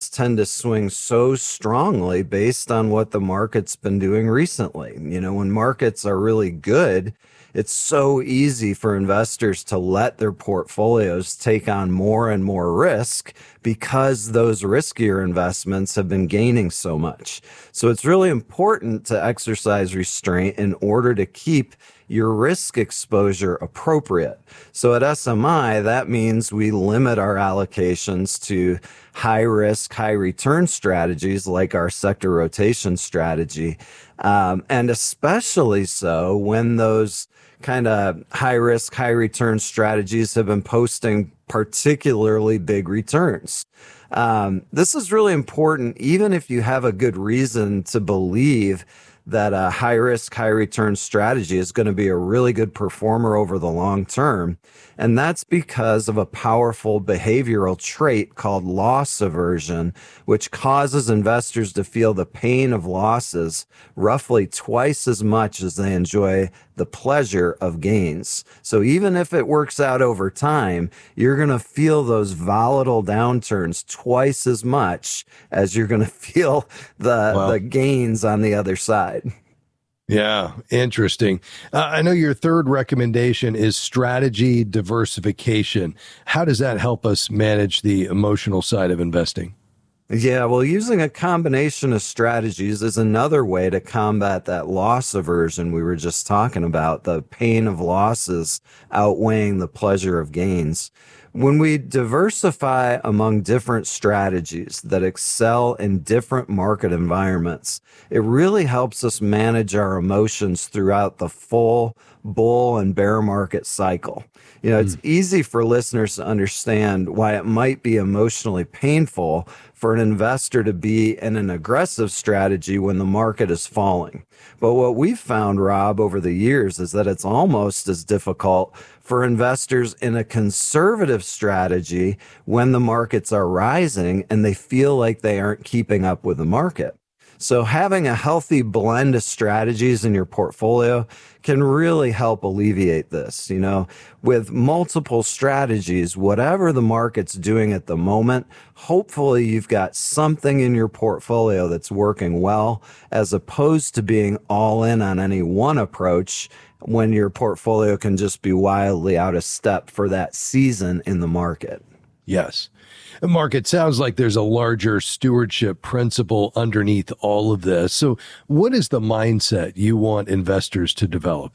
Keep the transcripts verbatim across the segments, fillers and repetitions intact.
tend to swing so strongly based on what the market's been doing recently. You know, when markets are really good, it's so easy for investors to let their portfolios take on more and more risk because those riskier investments have been gaining so much. So it's really important to exercise restraint in order to keep your risk exposure appropriate. So at S M I, that means we limit our allocations to high risk, high return strategies like our sector rotation strategy. Um, and especially so when those kind of high risk, high return strategies have been posting particularly big returns. Um, this is really important, even if you have a good reason to believe that a high risk, high return strategy is going to be a really good performer over the long term. And that's because of a powerful behavioral trait called loss aversion, which causes investors to feel the pain of losses roughly twice as much as they enjoy the pleasure of gains. So even if it works out over time, you're going to feel those volatile downturns twice as much as you're going to feel the, wow. the gains on the other side. Yeah, interesting. Uh, I know your third recommendation is strategy diversification. How does that help us manage the emotional side of investing? Yeah, well, using a combination of strategies is another way to combat that loss aversion we were just talking about, the pain of losses outweighing the pleasure of gains. When we diversify among different strategies that excel in different market environments, it really helps us manage our emotions throughout the full bull and bear market cycle. You know, it's mm. easy for listeners to understand why it might be emotionally painful for an investor to be in an aggressive strategy when the market is falling. But what we've found, Rob, over the years is that it's almost as difficult for investors in a conservative strategy when the markets are rising and they feel like they aren't keeping up with the market. So having a healthy blend of strategies in your portfolio can really help alleviate this. You know, with multiple strategies, whatever the market's doing at the moment, hopefully you've got something in your portfolio that's working well, as opposed to being all in on any one approach when your portfolio can just be wildly out of step for that season in the market. Yes. Mark, it sounds like there's a larger stewardship principle underneath all of this. So what is the mindset you want investors to develop?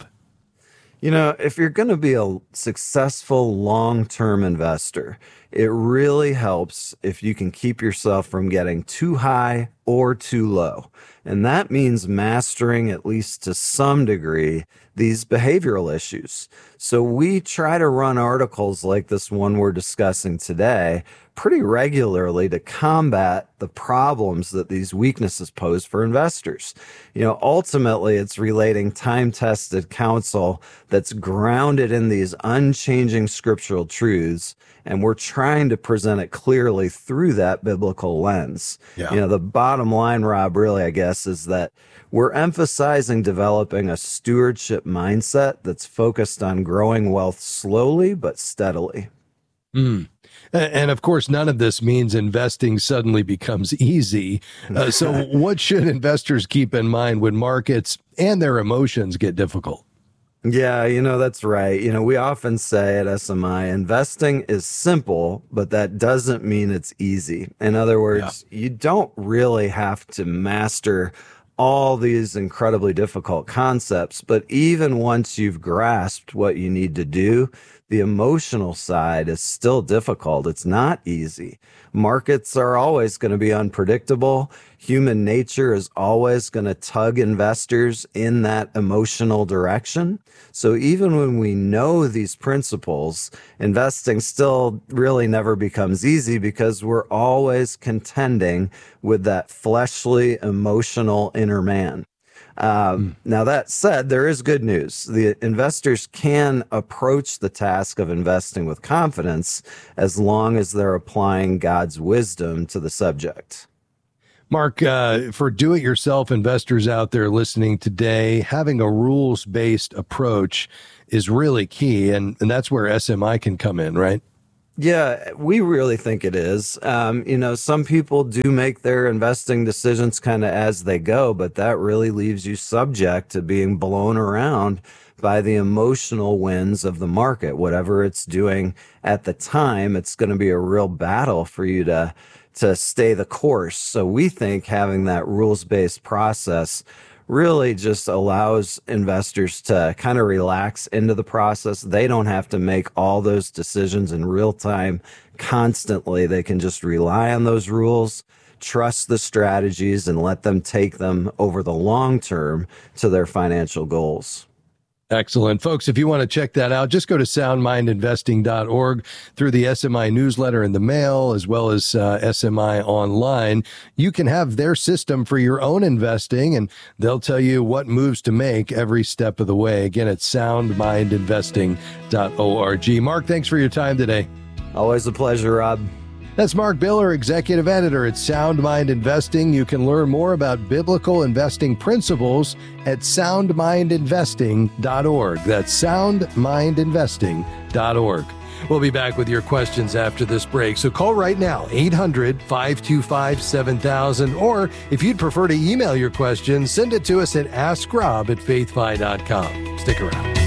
You know, if you're going to be a successful long-term investor, it really helps if you can keep yourself from getting too high or too low. And that means mastering, at least to some degree, these behavioral issues. So we try to run articles like this one we're discussing today pretty regularly to combat the problems that these weaknesses pose for investors. You know, ultimately, it's relating time-tested counsel that's grounded in these unchanging scriptural truths, and we're trying to present it clearly through that biblical lens. Yeah. You know, the bottom line, Rob, really, I guess, is that we're emphasizing developing a stewardship mindset that's focused on growing wealth slowly but steadily. Mm. And of course, none of this means investing suddenly becomes easy. Uh, so what should investors keep in mind when markets and their emotions get difficult? Yeah, you know, that's right. You know, we often say at S M I, investing is simple, but that doesn't mean it's easy. In other words, yeah. you don't really have to master all these incredibly difficult concepts, but even once you've grasped what you need to do, the emotional side is still difficult. It's not easy. Markets are always going to be unpredictable. Human nature is always going to tug investors in that emotional direction. So even when we know these principles, investing still really never becomes easy because we're always contending with that fleshly, emotional inner man. Um, mm. Now, that said, there is good news. The investors can approach the task of investing with confidence as long as they're applying God's wisdom to the subject. Mark, uh, for do-it-yourself investors out there listening today, having a rules-based approach is really key, and, and that's where S M I can come in, right? Yeah, we really think it is. Um, you know, some people do make their investing decisions kind of as they go, but that really leaves you subject to being blown around by the emotional winds of the market. Whatever it's doing at the time, it's going to be a real battle for you to to stay the course. So we think having that rules-based process really just allows investors to kind of relax into the process. They don't have to make all those decisions in real time constantly. They can just rely on those rules, trust the strategies, and let them take them over the long term to their financial goals. Excellent. Folks, if you want to check that out, just go to sound mind investing dot org through the S M I newsletter in the mail, as well as uh, S M I online. You can have their system for your own investing, and they'll tell you what moves to make every step of the way. Again, it's sound mind investing dot org. Mark, thanks for your time today. Always a pleasure, Rob. That's Mark Biller, Executive Editor at Sound Mind Investing. You can learn more about biblical investing principles at sound mind investing dot org. That's sound mind investing dot org. We'll be back with your questions after this break. So call right now, eight hundred, five two five, seven thousand. Or if you'd prefer to email your questions, send it to us at ask rob at faith fi dot com. Stick around.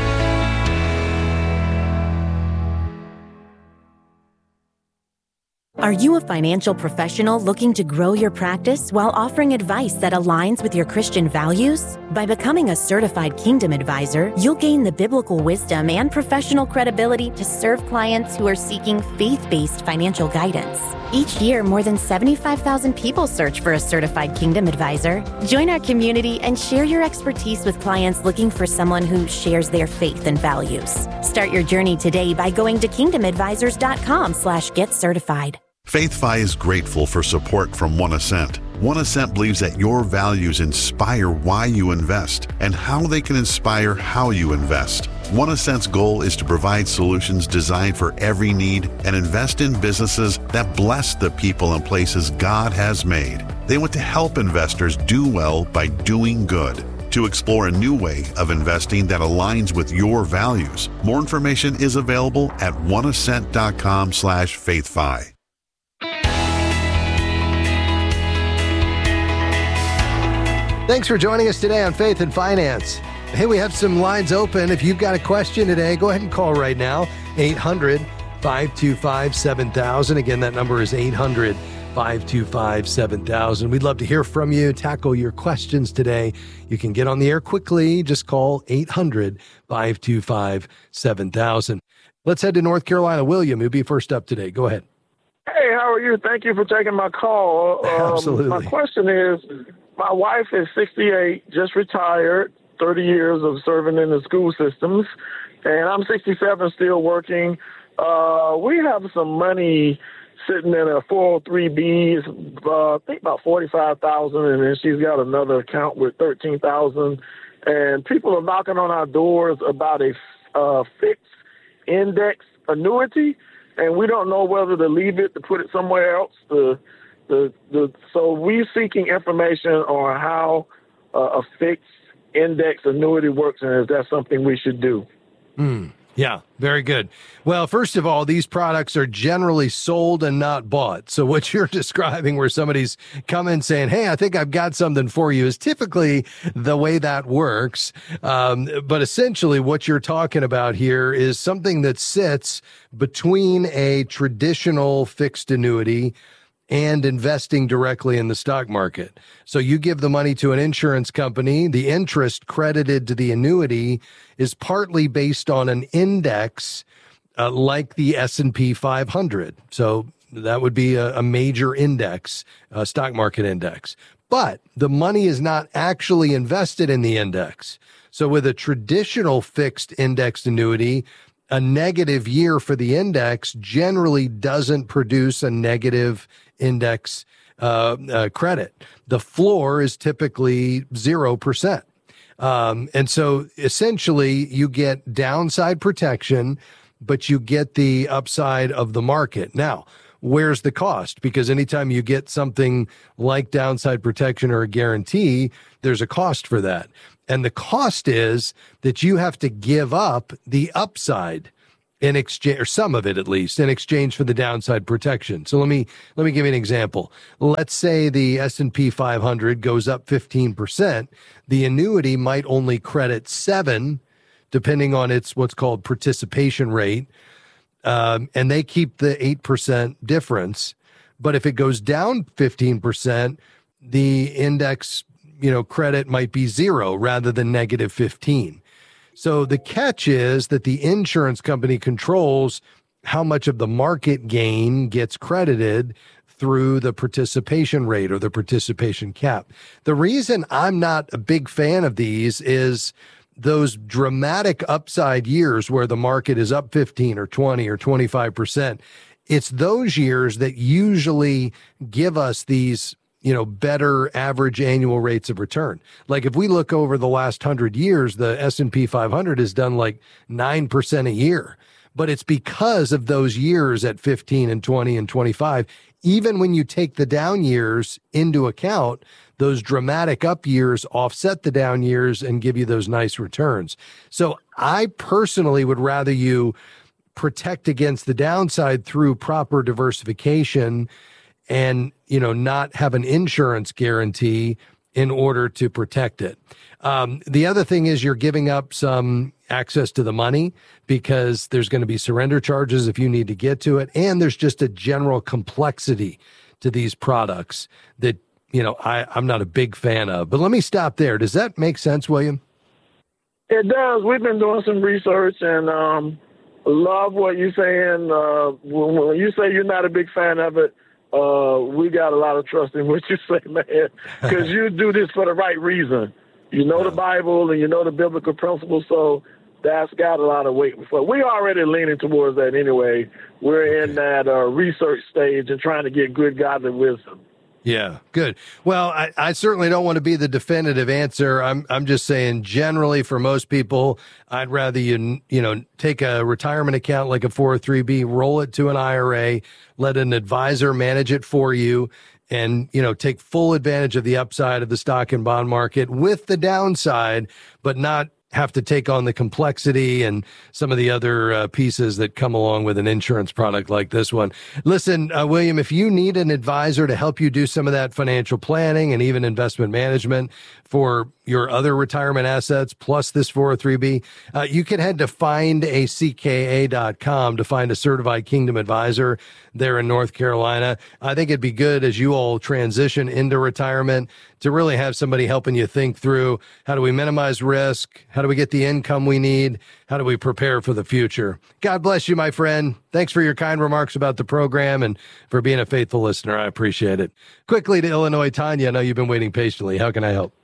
Are you a financial professional looking to grow your practice while offering advice that aligns with your Christian values? By becoming a certified Kingdom Advisor, you'll gain the biblical wisdom and professional credibility to serve clients who are seeking faith-based financial guidance. Each year, more than seventy-five thousand people search for a certified Kingdom Advisor. Join our community and share your expertise with clients looking for someone who shares their faith and values. Start your journey today by going to kingdom advisors dot com slash get certified. FaithFi is grateful for support from One Ascent. One Ascent believes that your values inspire why you invest and how they can inspire how you invest. One Ascent's goal is to provide solutions designed for every need and invest in businesses that bless the people and places God has made. They want to help investors do well by doing good. To explore a new way of investing that aligns with your values, more information is available at one ascent dot com slash faithfi. Thanks for joining us today on Faith and Finance. Hey, we have some lines open. If you've got a question today, go ahead and call right now, eight hundred, five two five, seven thousand. Again, that number is eight hundred, five two five, seven thousand. We'd love to hear from you, tackle your questions today. You can get on the air quickly. Just call eight hundred, five two five, seven thousand. Let's head to North Carolina. William, you'll be first up today. Go ahead. Hey, how are you? Thank you for taking my call. Um, Absolutely. My question is, my wife is sixty-eight, just retired, thirty years of serving in the school systems, and I'm sixty-seven, still working. Uh, we have some money sitting in a four oh three B, uh, I think about forty-five thousand dollars, and then she's got another account with thirteen thousand dollars, and people are knocking on our doors about a uh, fixed index annuity, and we don't know whether to leave it, to put it somewhere else, to The, the, so we're seeking information on how uh, a fixed index annuity works, and is that something we should do? Mm, yeah, very good. Well, first of all, these products are generally sold and not bought. So what you're describing, where somebody's coming saying, hey, I think I've got something for you, is typically the way that works. Um, but essentially what you're talking about here is something that sits between a traditional fixed annuity and investing directly in the stock market. So you give the money to an insurance company, the interest credited to the annuity is partly based on an index uh, like the S and P five hundred. So that would be a, a major index, a stock market index. But the money is not actually invested in the index. So with a traditional fixed indexed annuity, a negative year for the index generally doesn't produce a negative index uh, uh, credit. The floor is typically zero percent. Um, and so essentially you get downside protection, but you get the upside of the market. Now, where's the cost? Because anytime you get something like downside protection or a guarantee, there's a cost for that. And the cost is that you have to give up the upside in exchange, or some of it at least, in exchange for the downside protection. So let me let me give you an example. Let's say the S and P five hundred goes up fifteen percent. The annuity might only credit seven, depending on its what's called participation rate, um, and they keep the eight percent difference. But if it goes down fifteen percent, the index, you know, credit might be zero rather than negative fifteen. So the catch is that the insurance company controls how much of the market gain gets credited through the participation rate or the participation cap. The reason I'm not a big fan of these is those dramatic upside years where the market is up fifteen or twenty or twenty-five percent. It's those years that usually give us these, you know, better average annual rates of return. Like if we look over the last hundred years, the S and P five hundred has done like nine percent a year, but it's because of those years at fifteen and twenty and twenty-five. Even when you take the down years into account, those dramatic up years offset the down years and give you those nice returns. So I personally would rather you protect against the downside through proper diversification and, you know, not have an insurance guarantee in order to protect it. Um, the other thing is you're giving up some access to the money because there's going to be surrender charges if you need to get to it. And there's just a general complexity to these products that, you know, I, I'm not a big fan of. But let me stop there. Does that make sense, William? It does. We've been doing some research and um, love what you're saying. Uh, when, when you say you're not a big fan of it, Uh, we got a lot of trust in what you say, man, because you do this for the right reason. You know the Bible and you know the biblical principles, so that's got a lot of weight. So we're already leaning towards that anyway. We're in that uh, research stage and trying to get good godly wisdom. Yeah, good. Well, I, I certainly don't want to be the definitive answer. I'm I'm just saying generally for most people, I'd rather you, you know, take a retirement account like a four oh three B, roll it to an I R A, let an advisor manage it for you, and, you know, take full advantage of the upside of the stock and bond market with the downside, but not have to take on the complexity and some of the other uh, pieces that come along with an insurance product like this one. Listen, uh, William, if you need an advisor to help you do some of that financial planning and even investment management for your other retirement assets, plus this four oh three B, uh, you can head to find a c k a dot com to find a certified Kingdom advisor there in North Carolina. I think it'd be good as you all transition into retirement to really have somebody helping you think through how do we minimize risk? How do we get the income we need? How do we prepare for the future? God bless you, my friend. Thanks for your kind remarks about the program and for being a faithful listener. I appreciate it. Quickly to Illinois, Tanya. I know you've been waiting patiently. How can I help?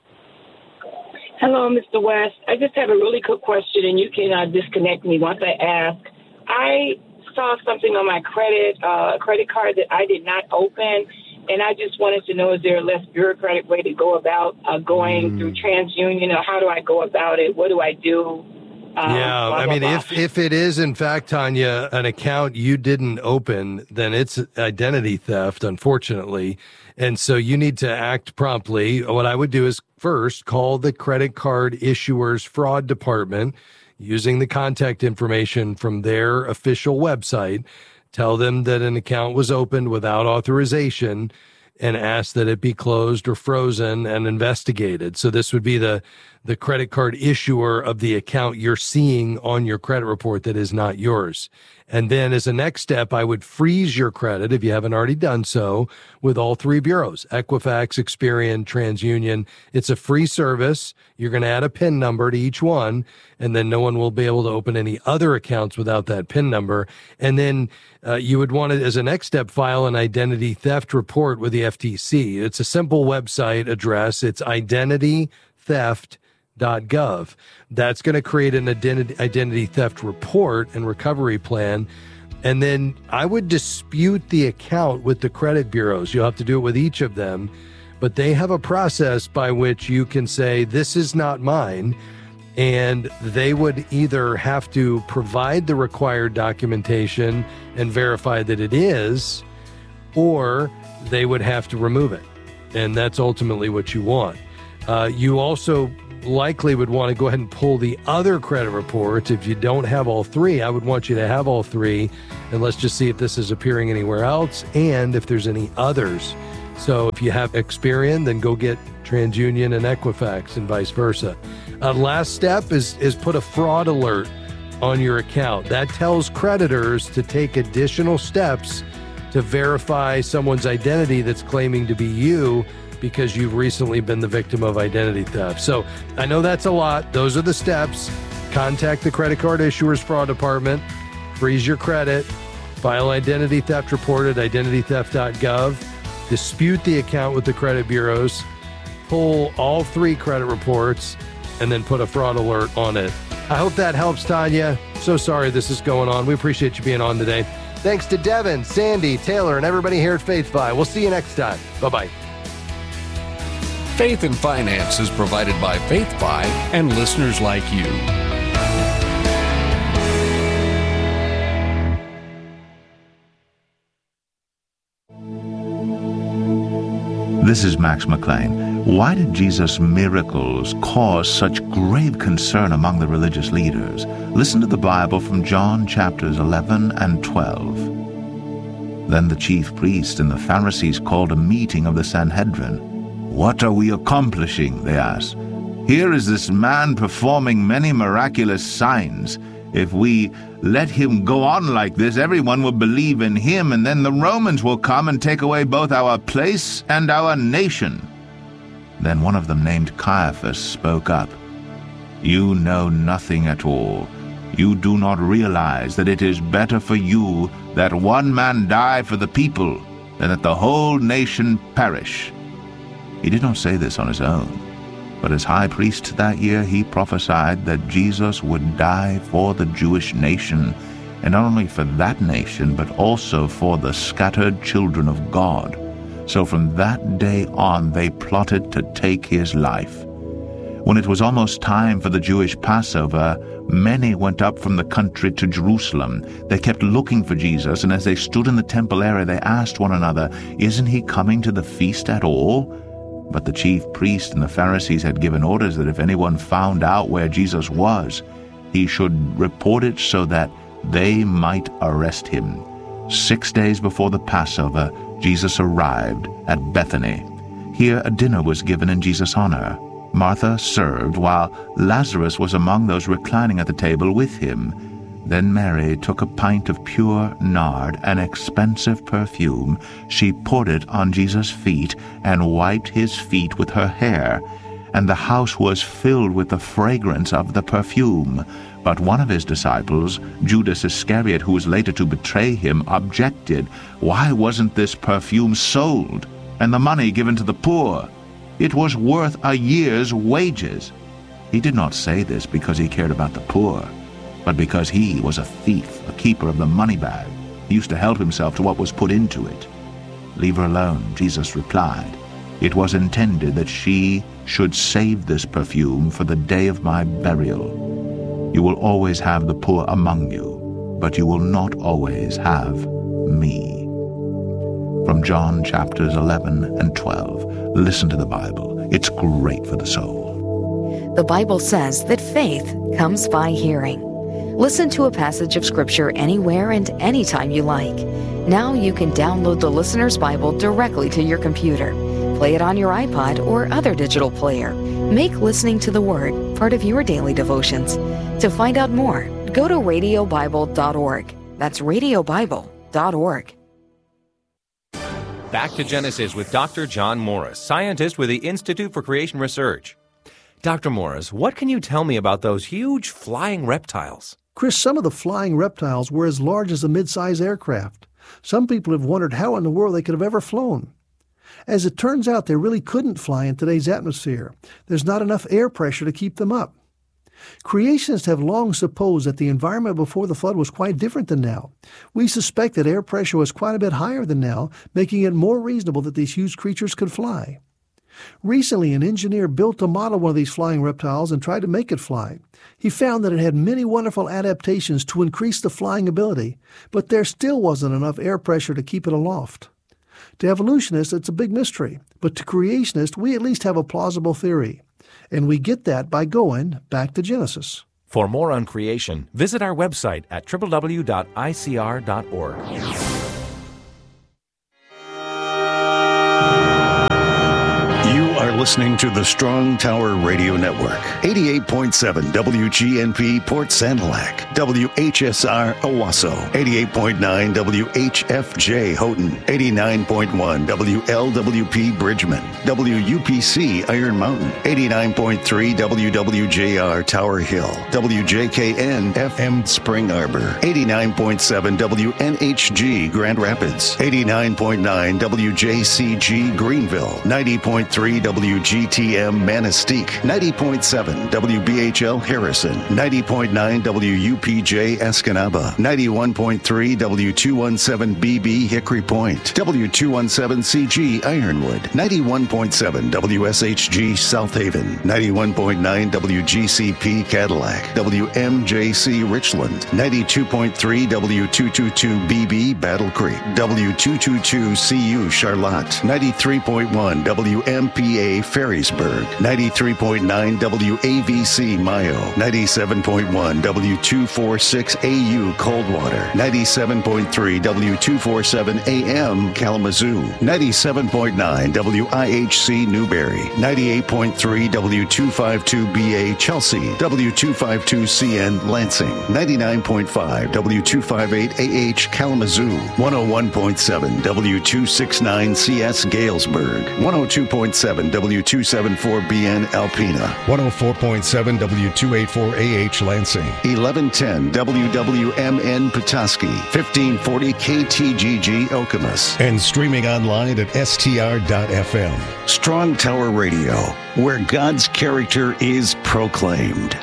Hello, Mister West. I just have a really quick question, and you can uh, disconnect me once I ask. I saw something on my credit, uh, credit card that I did not open, and I just wanted to know, is there a less bureaucratic way to go about uh, going mm. through TransUnion, or how do I go about it? What do I do? Uh, yeah, blah, I mean, blah, if blah. if it is, in fact, Tanya, an account you didn't open, then it's identity theft, unfortunately. And so you need to act promptly. What I would do is first call the credit card issuer's fraud department using the contact information from their official website. Tell them that an account was opened without authorization and ask that it be closed or frozen and investigated. So this would be the, the credit card issuer of the account you're seeing on your credit report that is not yours. And then as a next step, I would freeze your credit, if you haven't already done so, with all three bureaus, Equifax, Experian, TransUnion. It's a free service. You're going to add a PIN number to each one, and then no one will be able to open any other accounts without that PIN number. And then uh, you would want to, as a next step, file an identity theft report with the F T C. It's a simple website address. It's identity theft dot gov. That's going to create an identity, identity theft report and recovery plan. And then I would dispute the account with the credit bureaus. You'll have to do it with each of them, but they have a process by which you can say, this is not mine. And they would either have to provide the required documentation and verify that it is, or they would have to remove it. And that's ultimately what you want. Uh, you also likely would want to go ahead and pull the other credit reports. If you don't have all three, I would want you to have all three, and let's just see if this is appearing anywhere else and if there's any others. So if you have Experian, then go get TransUnion and Equifax and vice versa. Uh, last step is, is put a fraud alert on your account. That tells creditors to take additional steps to verify someone's identity that's claiming to be you because you've recently been the victim of identity theft. So I know that's a lot. Those are the steps. Contact the credit card issuer's fraud department, freeze your credit, file identity theft report at identity theft dot gov, dispute the account with the credit bureaus, pull all three credit reports, and then put a fraud alert on it. I hope that helps, Tanya. So sorry this is going on. We appreciate you being on today. Thanks to Devin, Sandy, Taylor, and everybody here at FaithFi. We'll see you next time. Bye-bye. Faith and Finance is provided by FaithFi and listeners like you. This is Max McLean. Why did Jesus' miracles cause such grave concern among the religious leaders? Listen to the Bible from John chapters eleven and twelve. Then the chief priests and the Pharisees called a meeting of the Sanhedrin. "What are we accomplishing?" they asked. "Here is this man performing many miraculous signs. If we let him go on like this, everyone will believe in him, and then the Romans will come and take away both our place and our nation." Then one of them, named Caiaphas, spoke up. "You know nothing at all. You do not realize that it is better for you that one man die for the people than that the whole nation perish." He did not say this on his own, but as high priest that year he prophesied that Jesus would die for the Jewish nation, and not only for that nation, but also for the scattered children of God. So from that day on they plotted to take his life. When it was almost time for the Jewish Passover, many went up from the country to Jerusalem. They kept looking for Jesus, and as they stood in the temple area, they asked one another, "Isn't he coming to the feast at all?" But the chief priests and the Pharisees had given orders that if anyone found out where Jesus was, he should report it so that they might arrest him. Six days before the Passover, Jesus arrived at Bethany. Here a dinner was given in Jesus' honor. Martha served, while Lazarus was among those reclining at the table with him. Then Mary took a pint of pure nard, an expensive perfume. She poured it on Jesus' feet and wiped his feet with her hair. And the house was filled with the fragrance of the perfume. But one of his disciples, Judas Iscariot, who was later to betray him, objected. "Why wasn't this perfume sold and the money given to the poor? It was worth a year's wages." He did not say this because he cared about the poor, but because he was a thief, a keeper of the money bag. He used to help himself to what was put into it. "Leave her alone," Jesus replied. "It was intended that she should save this perfume for the day of my burial. You will always have the poor among you, but you will not always have me." From John chapters eleven and twelve. Listen to the Bible. It's great for the soul. The Bible says that faith comes by hearing. Listen to a passage of Scripture anywhere and anytime you like. Now you can download the Listener's Bible directly to your computer. Play it on your iPod or other digital player. Make listening to the Word part of your daily devotions. To find out more, go to radio bible dot org. That's radio bible dot org. Back to Genesis with Doctor John Morris, scientist with the Institute for Creation Research. Doctor Morris, what can you tell me about those huge flying reptiles? Chris, some of the flying reptiles were as large as a mid-size aircraft. Some people have wondered how in the world they could have ever flown. As it turns out, they really couldn't fly in today's atmosphere. There's not enough air pressure to keep them up. Creationists have long supposed that the environment before the flood was quite different than now. We suspect that air pressure was quite a bit higher than now, making it more reasonable that these huge creatures could fly. Recently, an engineer built a model of one of these flying reptiles and tried to make it fly. He found that it had many wonderful adaptations to increase the flying ability, but there still wasn't enough air pressure to keep it aloft. To evolutionists, it's a big mystery, but to creationists, we at least have a plausible theory. And we get that by going back to Genesis. For more on creation, visit our website at w w w dot i c r dot org. You are listening to the Strong Tower Radio Network, eighty-eight point seven W G N P Port Sanilac, W H S R Owasso, eighty-eight point nine W H F J Houghton, eighty-nine point one W L W P Bridgman, W U P C Iron Mountain, eighty-nine point three W W J R Tower Hill, W J K N F M Spring Arbor, eighty-nine point seven W N H G Grand Rapids, eighty-nine point nine W J C G Greenville, ninety point three W G T M Manistee, ninety point seven W B H L Harrison, ninety point nine W U P J Escanaba, ninety-one point three W two seventeen B B Hickory Point, W two seventeen C G Ironwood, ninety-one point seven W S H G South Haven, ninety-one point nine W G C P Cadillac, W M J C Richland, ninety-two point three W two twenty-two B B Battle Creek, W two twenty-two C U Charlotte, ninety-three point one W M P A Ferrysburg, ninety-three point nine W A V C Mayo, ninety-seven point one W two forty-six A U Coldwater, ninety-seven point three W two forty-seven A M Kalamazoo, ninety-seven point nine W I H C Newberry, ninety-eight point three W two fifty-two B A Chelsea, W two fifty-two C N Lansing, ninety-nine point five W two fifty-eight A H Kalamazoo, one oh one point seven W two sixty-nine C S Galesburg, one oh two point seven W two seventy-four B N Alpena, one oh four point seven W two eighty-four A H Lansing, eleven ten W W M N Petoskey, fifteen forty K T G G Okemos, and streaming online at S T R dot F M. Strong Tower Radio, where God's character is proclaimed.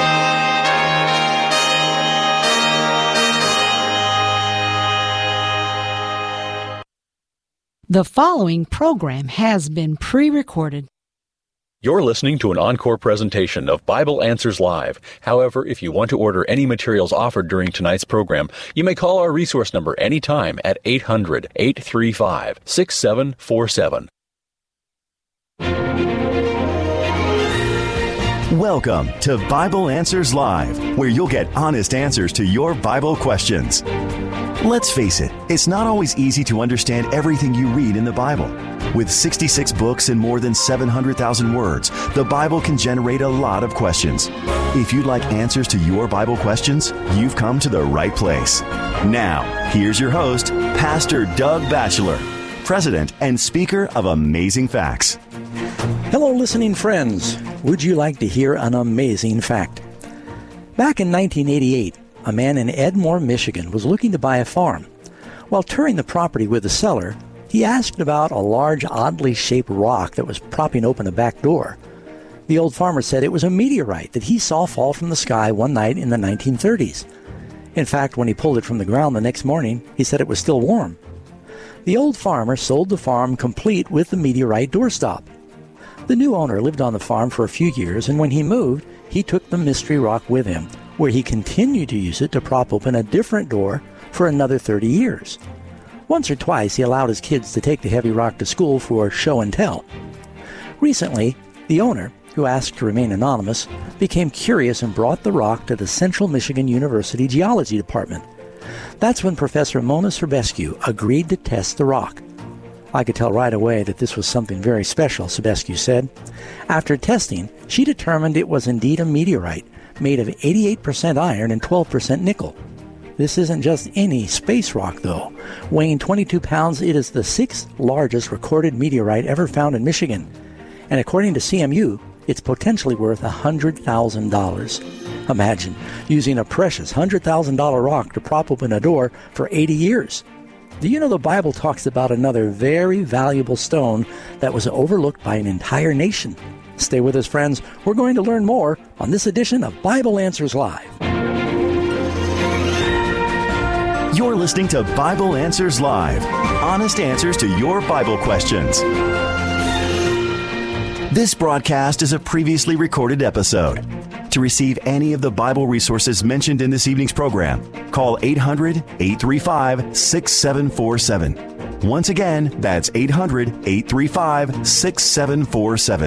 The following program has been pre-recorded. You're listening to an encore presentation of Bible Answers Live. However, if you want to order any materials offered during tonight's program, you may call our resource number anytime at eight hundred, eight three five, six seven four seven. Welcome to Bible Answers Live, where you'll get honest answers to your Bible questions. Let's face it, it's not always easy to understand everything you read in the Bible. With sixty-six books and more than seven hundred thousand words, the Bible can generate a lot of questions. If you'd like answers to your Bible questions, you've come to the right place. Now, here's your host, Pastor Doug Batchelor, President and Speaker of Amazing Facts. Hello, listening friends. Would you like to hear an amazing fact? Back in nineteen eighty-eight, a man in Edmore, Michigan was looking to buy a farm. While touring the property with the seller, he asked about a large, oddly shaped rock that was propping open a back door. The old farmer said it was a meteorite that he saw fall from the sky one night in the nineteen thirties. In fact, when he pulled it from the ground the next morning, he said it was still warm. The old farmer sold the farm complete with the meteorite doorstop. The new owner lived on the farm for a few years, and when he moved, he took the mystery rock with him, where he continued to use it to prop open a different door for another thirty years. Once or twice, he allowed his kids to take the heavy rock to school for show and tell. Recently, the owner, who asked to remain anonymous, became curious and brought the rock to the Central Michigan University Geology Department. That's when Professor Mona Serbescu agreed to test the rock. I could tell right away that this was something very special, Serbescu said. After testing, she determined it was indeed a meteorite, made of eighty-eight percent iron and twelve percent nickel. This isn't just any space rock, though. Weighing twenty-two pounds, it is the sixth largest recorded meteorite ever found in Michigan. And according to C M U, it's potentially worth one hundred thousand dollars. Imagine using a precious one hundred thousand dollars rock to prop open a door for eighty years. Do you know the Bible talks about another very valuable stone that was overlooked by an entire nation? Stay with us, friends. We're going to learn more on this edition of Bible Answers Live. You're listening to Bible Answers Live, honest answers to your Bible questions. This broadcast is a previously recorded episode. To receive any of the Bible resources mentioned in this evening's program, call eight hundred, eight three five, six seven four seven. Once again, that's eight hundred, eight three five, six seven four seven.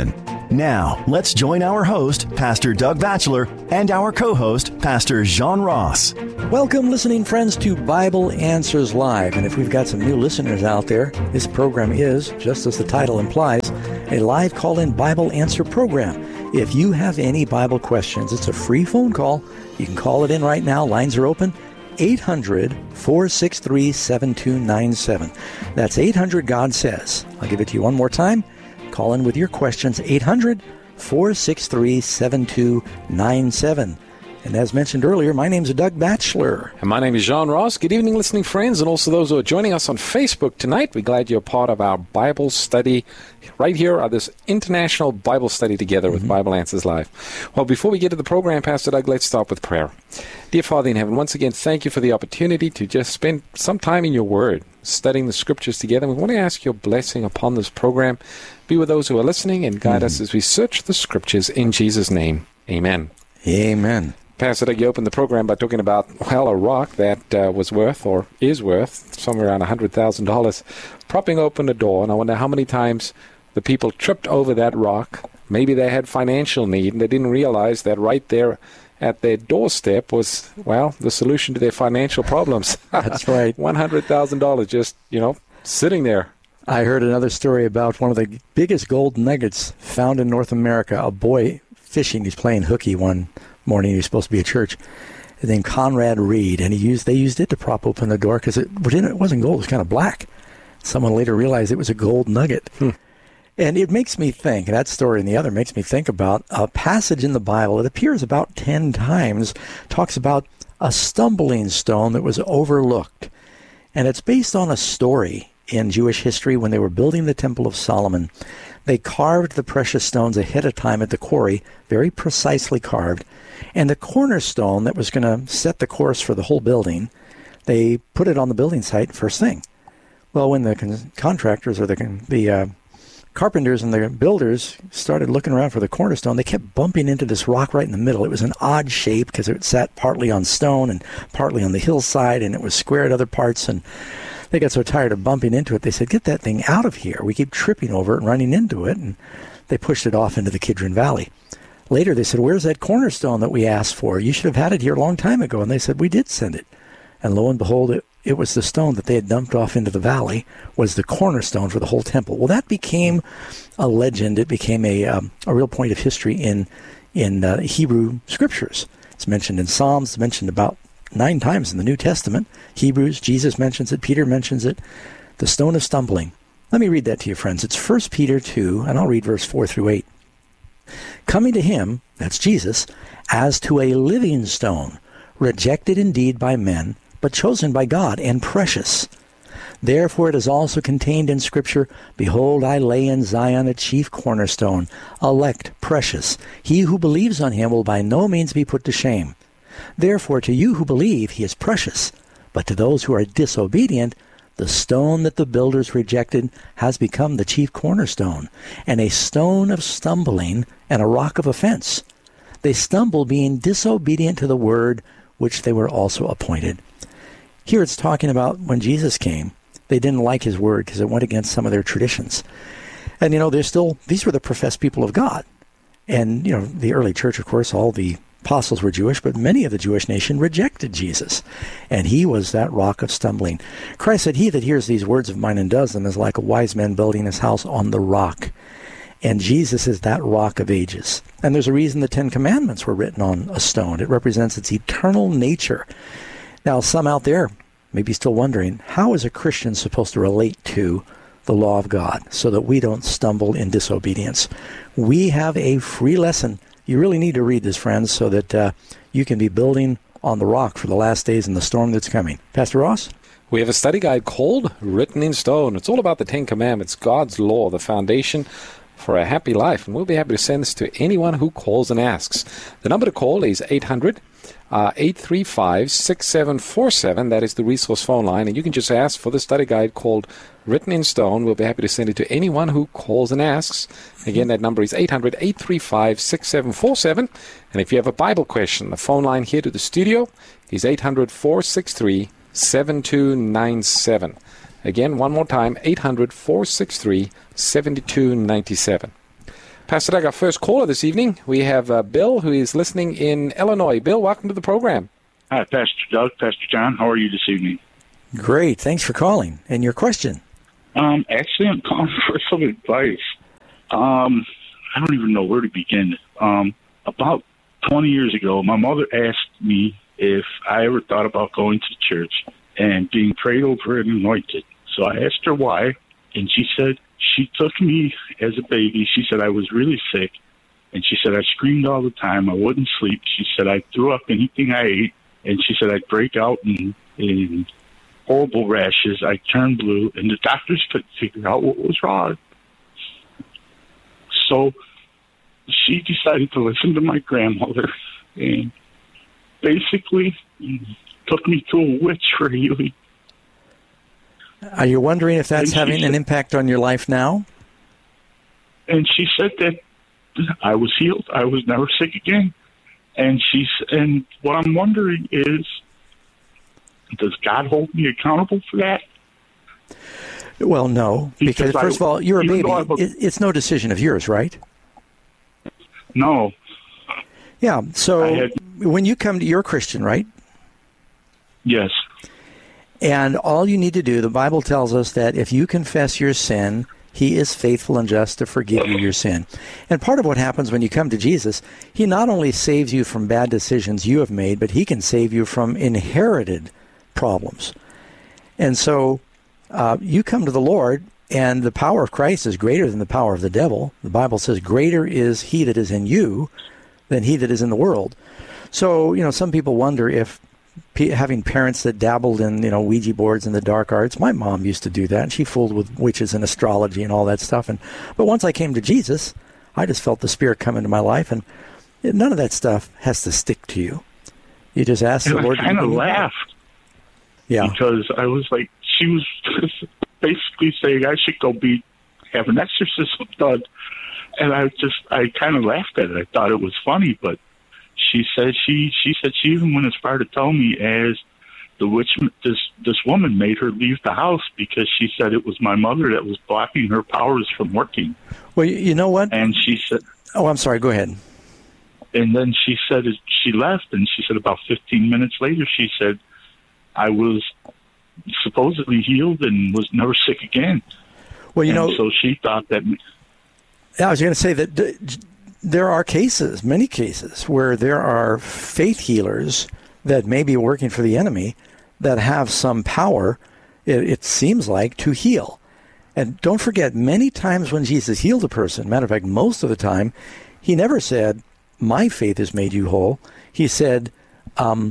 Now, let's join our host, Pastor Doug Batchelor, and our co-host, Pastor Jean Ross. Welcome, listening friends, to Bible Answers Live. And if we've got some new listeners out there, this program is, just as the title implies, a live call-in Bible answer program. If you have any Bible questions, it's a free phone call. You can call it in right now. Lines are open. eight hundred, four six three, seven two nine seven. That's eight hundred, God Says. I'll give it to you one more time. Call in with your questions, eight hundred, four six three, seven two nine seven. And as mentioned earlier, my name is Doug Batchelor. And my name is Jean Ross. Good evening, listening friends, and also those who are joining us on Facebook tonight. We're glad you're part of our Bible study right here at this international Bible study together with mm-hmm. Bible Answers Live. Well, before we get to the program, Pastor Doug, let's start with prayer. Dear Father in heaven, once again, thank you for the opportunity to just spend some time in your Word, studying the Scriptures together. We want to ask your blessing upon this program. Be with those who are listening and guide mm-hmm. us as we search the Scriptures in Jesus' name. Amen. Amen. Pastor Doug, you opened the program by talking about, well, a rock that uh, was worth, or is worth, somewhere around one hundred thousand dollars, propping open a door. And I wonder how many times the people tripped over that rock. Maybe they had financial need, and they didn't realize that right there at their doorstep was, well, the solution to their financial problems. That's right. one hundred thousand dollars just, you know, sitting there. I heard another story about one of the biggest gold nuggets found in North America. A boy fishing, he's playing hooky one morning. He was supposed to be at church. His name Conrad Reed, and he used they used it to prop open the door because it, it wasn't gold; it was kind of black. Someone later realized it was a gold nugget. Hmm. And it makes me think, that story and the other makes me think about a passage in the Bible. It appears about ten times, talks about a stumbling stone that was overlooked. And it's based on a story in Jewish history when they were building the Temple of Solomon. They carved the precious stones ahead of time at the quarry, very precisely carved. And the cornerstone that was going to set the course for the whole building, they put it on the building site first thing. Well, when the con- contractors or the, the uh, carpenters and the builders started looking around for the cornerstone, they kept bumping into this rock right in the middle. It was an odd shape because it sat partly on stone and partly on the hillside, and it was square at other parts. And they got so tired of bumping into it, they said, get that thing out of here. We keep tripping over it and running into it. And they pushed it off into the Kidron Valley. Later, they said, where's that cornerstone that we asked for? You should have had it here a long time ago. And they said, we did send it. And lo and behold, it, it was the stone that they had dumped off into the valley, was the cornerstone for the whole temple. Well, that became a legend. It became a um, a real point of history in, in uh, Hebrew scriptures. It's mentioned in Psalms, it's mentioned about nine times in the New Testament. Hebrews, Jesus mentions it, Peter mentions it. The stone of stumbling. Let me read that to you, friends. It's First Peter two, and I'll read verse four through eight. Coming to him, that's Jesus, as to a living stone, rejected indeed by men, but chosen by God and precious. Therefore it is also contained in Scripture, Behold, I lay in Zion a chief cornerstone, elect, precious. He who believes on him will by no means be put to shame. Therefore to you who believe he is precious, but to those who are disobedient, the stone that the builders rejected has become the chief cornerstone, and a stone of stumbling and a rock of offense. They stumble being disobedient to the word which they were also appointed. Here it's talking about when Jesus came, they didn't like his word because it went against some of their traditions. And, you know, they're still, these were the professed people of God. And, you know, the early church, of course, all the apostles were Jewish, but many of the Jewish nation rejected Jesus. And he was that rock of stumbling. Christ said, he that hears these words of mine and does them is like a wise man building his house on the rock. And Jesus is that rock of ages. And there's a reason the Ten Commandments were written on a stone. It represents its eternal nature. Now, some out there may be still wondering, how is a Christian supposed to relate to the law of God so that we don't stumble in disobedience? We have a free lesson. You really need to read this, friends, so that uh, you can be building on the rock for the last days and the storm that's coming. Pastor Ross? We have a study guide called Written in Stone. It's all about the Ten Commandments, God's law, the foundation for a happy life. And we'll be happy to send this to anyone who calls and asks. The number to call is eight hundred, eight three five, six seven four seven. That is the resource phone line. And you can just ask for the study guide called Written in Stone. We'll be happy to send it to anyone who calls and asks. Again, that number is eight hundred, eight three five, six seven four seven. And if you have a Bible question, the phone line here to the studio is eight hundred, four six three, seven two nine seven. Again, one more time, eight hundred, four six three, seven two nine seven. Pastor Doug, our first caller this evening, we have uh, Bill, who is listening in Illinois. Bill, welcome to the program. Hi, Pastor Doug, Pastor John. How are you this evening? Great. Thanks for calling. And your question? Um, actually, I'm calling for some advice. Um, I don't even know where to begin. Um, about twenty years ago, my mother asked me if I ever thought about going to church and being prayed over and anointed. So I asked her why, and she said she took me as a baby. She said I was really sick, and she said I screamed all the time. I wouldn't sleep. She said I threw up anything I ate, and she said I'd break out in, in horrible rashes. I turned blue, and the doctors couldn't figure out what was wrong. So she decided to listen to my grandmother and basically took me to a witch for healing. Are you wondering if that's having said, an impact on your life now? And she said that I was healed. I was never sick again. And she's and what I'm wondering is, does God hold me accountable for that? Well, no, because, because first I, of all, you're a baby. A, it's no decision of yours, right? No. Yeah. So had, when you come to, you're a Christian, right? Yes. And all you need to do, the Bible tells us that if you confess your sin, He is faithful and just to forgive you your sin. And part of what happens when you come to Jesus, He not only saves you from bad decisions you have made, but He can save you from inherited problems. And so uh, you come to the Lord, and the power of Christ is greater than the power of the devil. The Bible says, greater is He that is in you than he that is in the world. So, you know, some people wonder if having parents that dabbled in, you know, Ouija boards and the dark arts. My mom used to do that, and she fooled with witches and astrology and all that stuff. And but once I came to Jesus, I just felt the Spirit come into my life, and none of that stuff has to stick to you. You just ask and the Lord. I kind of laughed. Yeah. Because I was like, she was basically saying I should go be have an exorcism done, and I just I kind of laughed at it. I thought it was funny, but she said she she said she even went as far to tell me as the witch this this woman made her leave the house because she said it was my mother that was blocking her powers from working. Well, you know what? And she said, "Oh, I'm sorry. Go ahead." And then she said she left, and she said about fifteen minutes later, she said, "I was supposedly healed and was never sick again." Well, you and know, so she thought that. Yeah, I was going to say that d- there are cases, many cases, where there are faith healers that may be working for the enemy that have some power, it, it seems like, to heal. And don't forget, many times when Jesus healed a person, matter of fact, most of the time, He never said, "My faith has made you whole." He said, um,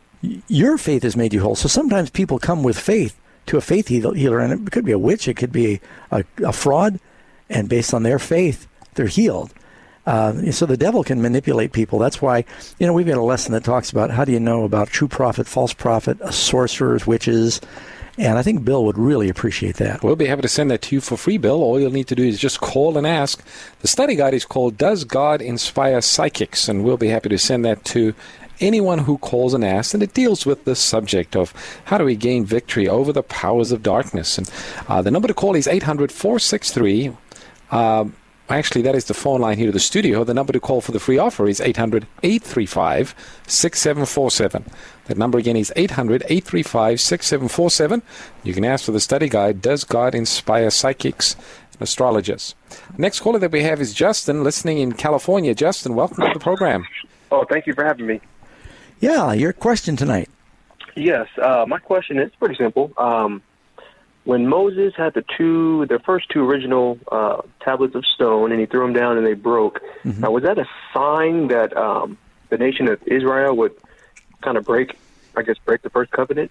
"Your faith has made you whole." So sometimes people come with faith to a faith healer, and it could be a witch, it could be a, a fraud, and based on their faith, they're healed. Uh, so the devil can manipulate people. That's why, you know, we've got a lesson that talks about how do you know about true prophet, false prophet, sorcerers, witches, and I think Bill would really appreciate that. We'll be happy to send that to you for free, Bill. All you'll need to do is just call and ask. The study guide is called Does God Inspire Psychics? And we'll be happy to send that to anyone who calls and asks, and it deals with the subject of how do we gain victory over the powers of darkness. And uh, the number to call is eight hundred, four six three, uh, actually that is the phone line here to the studio. The number to call for the free offer is eight hundred, eight three five, six seven four seven. That number again is eight hundred, eight three five, six seven four seven. You can ask for the study guide, Does God Inspire Psychics and Astrologers? Next caller that we have is Justin, listening in California. Justin, welcome to the program. Oh, thank you for having me. Yeah, your question tonight. Yes, uh, my question is pretty simple. Um, when Moses had the two, the first two original uh, tablets of stone, and he threw them down and they broke, mm-hmm. uh, was that a sign that um, the nation of Israel would kind of break, I guess, break the first covenant?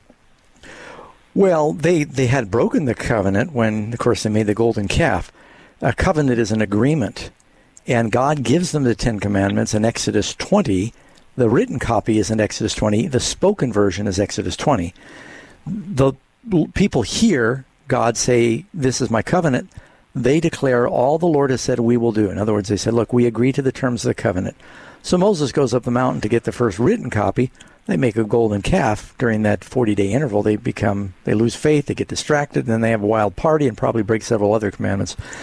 Well, they, they had broken the covenant when, of course, they made the golden calf. A covenant is an agreement, and God gives them the Ten Commandments in Exodus twenty. The written copy is in Exodus twenty. The spoken version is Exodus twenty. The people hear God say, "This is my covenant." They declare all the Lord has said we will do. In other words, they said, look, we agree to the terms of the covenant. So Moses goes up the mountain to get the first written copy. They make a golden calf. During that forty-day interval, they become, they lose faith, they get distracted, and then they have a wild party and probably break several other commandments.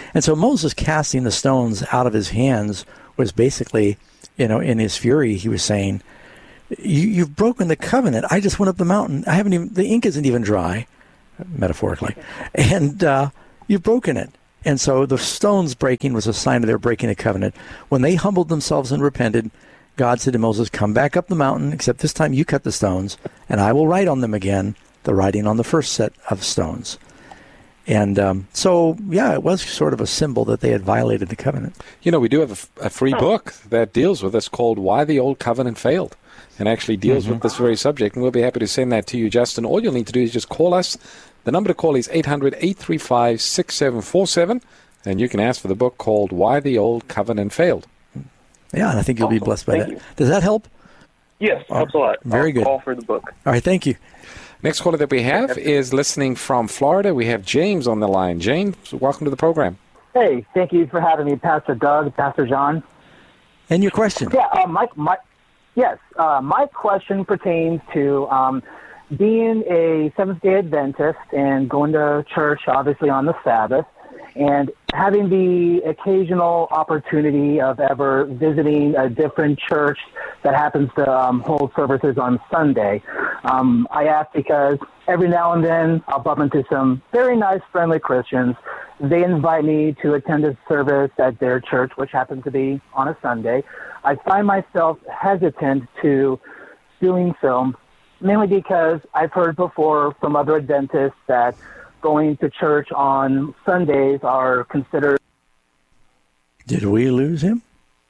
And so Moses casting the stones out of his hands was basically, you know, in his fury, he was saying, you, you've broken the covenant. I just went up the mountain. I haven't even, the ink isn't even dry, metaphorically, and uh, you've broken it. And so the stones breaking was a sign of their breaking the covenant. When they humbled themselves and repented, God said to Moses, come back up the mountain, except this time you cut the stones, and I will write on them again the writing on the first set of stones. And um, so, yeah, it was sort of a symbol that they had violated the covenant. You know, we do have a, f- a free book that deals with this called Why the Old Covenant Failed, and actually deals mm-hmm. with this very subject, and we'll be happy to send that to you, Justin. All you'll need to do is just call us. The number to call is eight hundred, eight three five, six seven four seven, and you can ask for the book called Why the Old Covenant Failed. Yeah, and I think you'll awesome. be blessed by Thank that. You. Does that help? Yes, helps a lot. Very I'll good. Call for the book. All right, thank you. Next caller that we have is listening from Florida. We have James on the line. James, welcome to the program. Hey, thank you for having me, Pastor Doug, Pastor John. And your question? Yeah, uh, my, my, yes, uh, my question pertains to um, being a Seventh-day Adventist and going to church, obviously, on the Sabbath, and having the occasional opportunity of ever visiting a different church that happens to um, hold services on Sunday. Um, I ask because every now and then I'll bump into some very nice, friendly Christians. They invite me to attend a service at their church, which happens to be on a Sunday. I find myself hesitant to doing so, mainly because I've heard before from other Adventists that going to church on Sundays are considered... Did we lose him?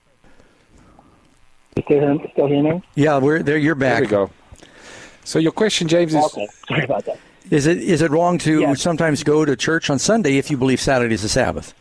Still, still hear me? Yeah, we're there. You're back. There we go. So your question, James, is... Okay, sorry about that. Is it is it wrong to Yes. sometimes go to church on Sunday if you believe Saturday is the Sabbath?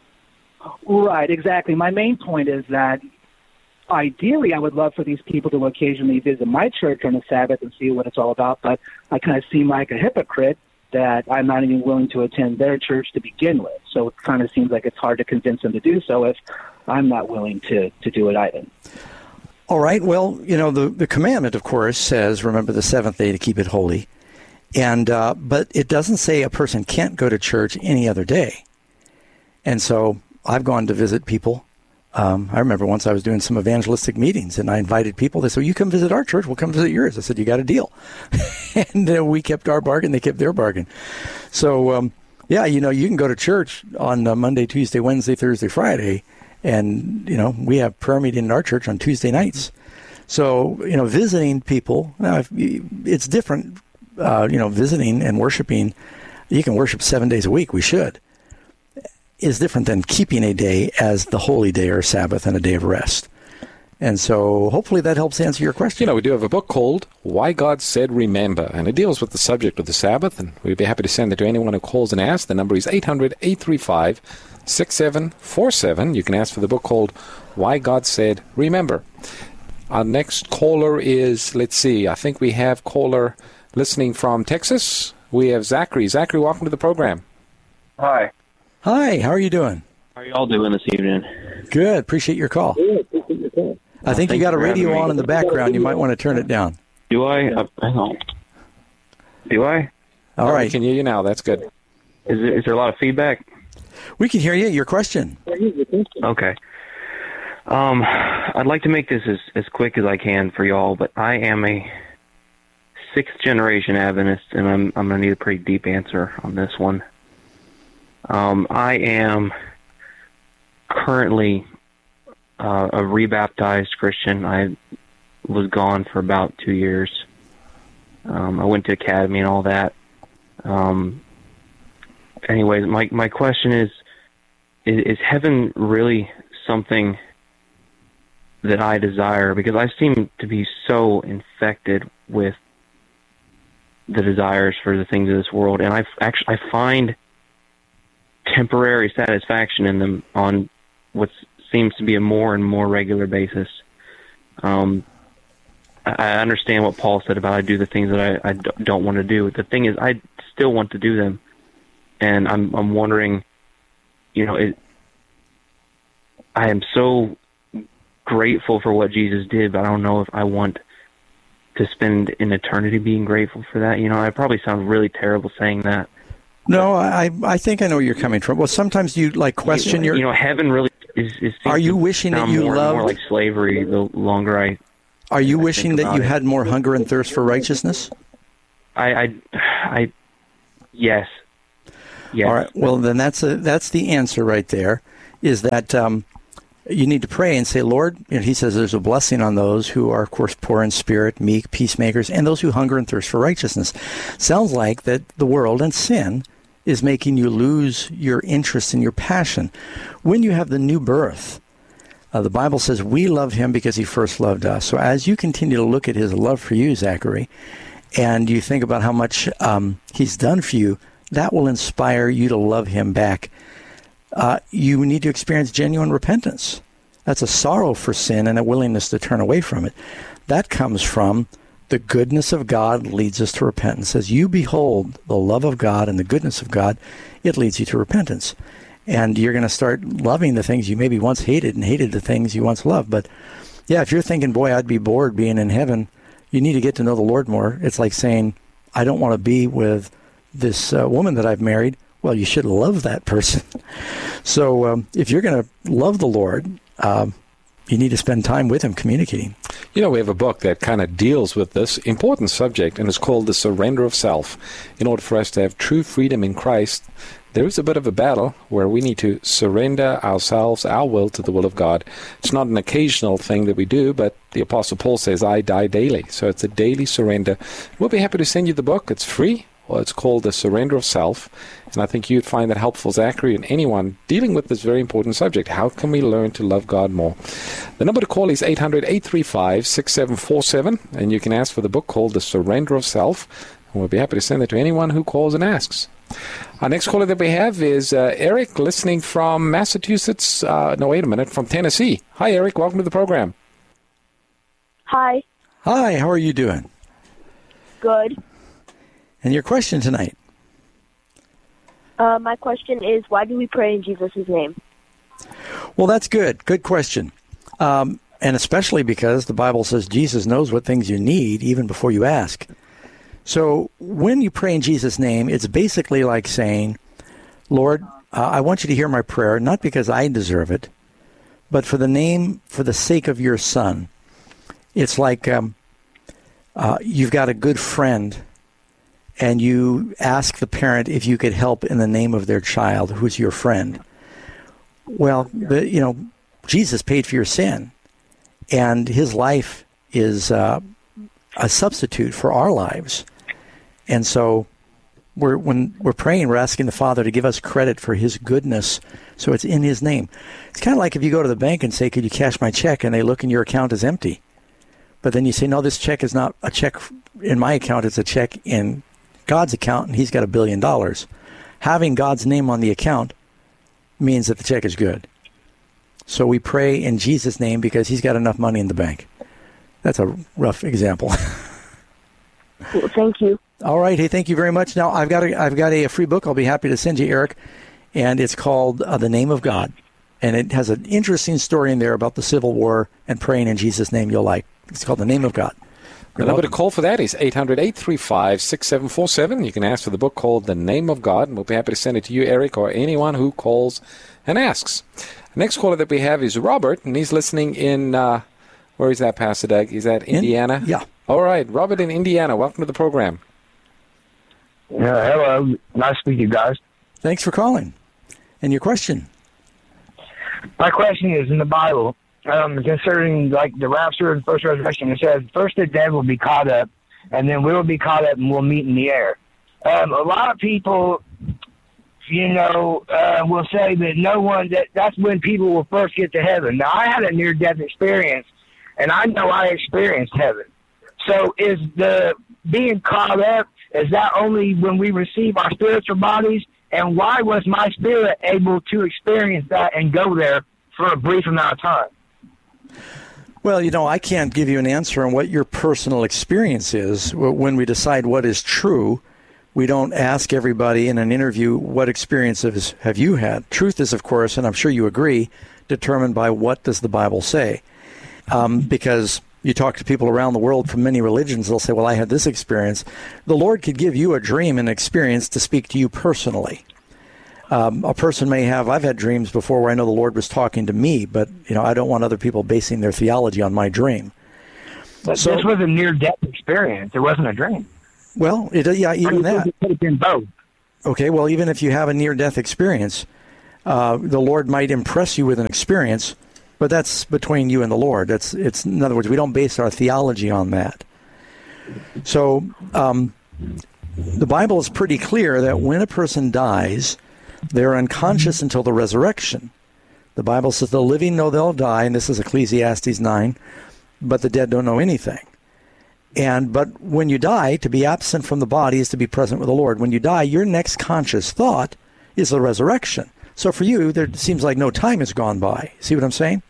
Right, exactly. My main point is that ideally I would love for these people to occasionally visit my church on the Sabbath and see what it's all about, but I kind of seem like a hypocrite that I'm not even willing to attend their church to begin with. So it kind of seems like it's hard to convince them to do so if I'm not willing to, to do it either. All right. Well, you know, the, the commandment, of course, says, remember the seventh day to keep it holy. And uh, but it doesn't say a person can't go to church any other day. And so I've gone to visit people. Um, I remember once I was doing some evangelistic meetings, and I invited people. They said, you come visit our church, we'll come visit yours. I said, you got a deal. and uh, we kept our bargain, they kept their bargain. So, um, yeah, you know, you can go to church on uh, Monday, Tuesday, Wednesday, Thursday, Friday, and, you know, we have prayer meeting in our church on Tuesday nights. So, you know, visiting people, now, if you, it's different, uh, you know, visiting and worshiping. You can worship seven days a week. We should. Is different than keeping a day as the holy day or Sabbath and a day of rest. And so hopefully that helps answer your question. You know, we do have a book called Why God Said Remember, and it deals with the subject of the Sabbath, and we'd be happy to send it to anyone who calls and asks. The number is eight hundred, eight three five, six seven four seven. You can ask for the book called Why God Said Remember. Our next caller is, let's see, I think we have caller listening from Texas. We have Zachary. Zachary, welcome to the program. Hi. Hi, how are you doing? How are you all doing this evening? Good. Appreciate your call. I think you got a radio on in the background. You might want to turn it down. Do I? Uh, hang on. Do I? All right. We can hear you now. That's good. Is there, is there a lot of feedback? We can hear you. Your question. Okay. Um, I'd like to make this as, as quick as I can for y'all, but I am a sixth generation Adventist, and I'm I'm going to need a pretty deep answer on this one. Um, I am currently uh, a rebaptized Christian. I was gone for about two years. Um, I went to academy and all that. Um, anyways, my my question is, is, is heaven really something that I desire? Because I seem to be so infected with the desires for the things of this world, and I actually I find temporary satisfaction in them on what seems to be a more and more regular basis. Um, I, I understand what Paul said about I do the things that I, I d- don't want to do. The thing is, I still want to do them, and I'm I'm wondering, you know, it, I am so grateful for what Jesus did, but I don't know if I want to spend an eternity being grateful for that. You know, I probably sound really terrible saying that, No, I I think I know where you're coming from. Well, sometimes you like question you, your. You know, heaven really is. is Are you wishing that you more loved? more like slavery the longer I. Are you I wishing that you it. had more hunger and thirst for righteousness? I, I, I, yes. Yes. All right. Well, then that's a, that's the answer right there. Is that um, you need to pray and say, Lord, you know, he says there's a blessing on those who are, of course, poor in spirit, meek, peacemakers, and those who hunger and thirst for righteousness. Sounds like that the world and sin is making you lose your interest and your passion. When you have the new birth, uh, the Bible says we love him because he first loved us. So as you continue to look at his love for you, Zachary, and you think about how much um, he's done for you, that will inspire you to love him back. Uh, you need to experience genuine repentance. That's a sorrow for sin and a willingness to turn away from it. That comes from the goodness of God leads us to repentance. As you behold the love of God and the goodness of God, it leads you to repentance. And you're going to start loving the things you maybe once hated and hated the things you once loved. But yeah, if you're thinking, boy, I'd be bored being in heaven, you need to get to know the Lord more. It's like saying, I don't want to be with this uh, woman that I've married. Well, you should love that person. So um, if you're going to love the Lord, um, you need to spend time with him communicating. You know, we have a book that kind of deals with this important subject, and it's called The Surrender of Self. In order for us to have true freedom in Christ, there is a bit of a battle where we need to surrender ourselves, our will, to the will of God. It's not an occasional thing that we do, but the Apostle Paul says, I die daily. So it's a daily surrender. We'll be happy to send you the book. It's free. Well, it's called The Surrender of Self, and I think you'd find that helpful, Zachary, and anyone dealing with this very important subject. How can we learn to love God more? The number to call is eight hundred, eight three five, six seven four seven, and you can ask for the book called The Surrender of Self, and we'll be happy to send it to anyone who calls and asks. Our next caller that we have is uh, Eric, listening from Massachusetts. Uh, no, wait a minute, from Tennessee. Hi, Eric. Welcome to the program. Hi. Hi, how are you doing? Good. And your question tonight? Uh, my question is, why do we pray in Jesus' name? Well, that's good. Good question. Um, and especially because the Bible says Jesus knows what things you need even before you ask. So when you pray in Jesus' name, it's basically like saying, Lord, uh, I want you to hear my prayer, not because I deserve it, but for the name, for the sake of your Son. It's like um, uh, you've got a good friend, and you ask the parent if you could help in the name of their child, who's your friend. Well, the, you know, Jesus paid for your sin, and his life is uh, a substitute for our lives. And so we're, when we're praying, we're asking the Father to give us credit for his goodness, so it's in his name. It's kind of like if you go to the bank and say, could you cash my check, and they look and your account is empty. But then you say, no, this check is not a check in my account, it's a check in God's account, and he's got a billion dollars. Having God's name on the account means that the check is good. So we pray in Jesus' name because he's got enough money in the bank. That's a rough example. Well, thank you. All right. Hey, thank you very much. Now, I've got a, I've got a, a free book I'll be happy to send you, Eric, and it's called uh, The Name of God. And it has an interesting story in there about the Civil War and praying in Jesus' name you'll like. It's called The Name of God. The number to call for that is eight hundred, eight three five, six seven four seven. You can ask for the book called The Name of God, and we'll be happy to send it to you, Eric, or anyone who calls and asks. The next caller that we have is Robert, and he's listening in, uh, where is that, Pastor Doug? Is that Indiana? In, yeah. All right, Robert in Indiana, welcome to the program. Yeah, hello. Nice to meet you guys. Thanks for calling. And your question? My question is, in the Bible, Um, concerning like the rapture and first resurrection, it says first the dead will be caught up, and then we'll be caught up and we'll meet in the air. Um, a lot of people, you know, uh, will say that no one that that's when people will first get to heaven. Now, I had a near-death experience, and I know I experienced heaven. So, is the being caught up, is that only when we receive our spiritual bodies? And why was my spirit able to experience that and go there for a brief amount of time? Well, you know, I can't give you an answer on what your personal experience is. When we decide what is true, we don't ask everybody in an interview, what experiences have you had? Truth is, of course, and I'm sure you agree, determined by what does the Bible say. Um, because You talk to people around the world from many religions, they'll say, well, I had this experience. The Lord could give you a dream and experience to speak to you personally. Um, a person may have, I've had dreams before where I know the Lord was talking to me, but you know, I don't want other people basing their theology on my dream. But so, this was a near-death experience. It wasn't a dream. Well, it, yeah, even I mean, that. It could have been both. Okay, well, even if you have a near-death experience, uh, the Lord might impress you with an experience, but that's between you and the Lord. That's it's. In other words, we don't base our theology on that. So um, the Bible is pretty clear that when a person dies, they're unconscious until the resurrection. The Bible says the living know they'll die, and this is Ecclesiastes nine, but the dead don't know anything. And but when you die, to be absent from the body is to be present with the Lord. When you die, your next conscious thought is the resurrection. So for you, there seems like no time has gone by. See what I'm saying?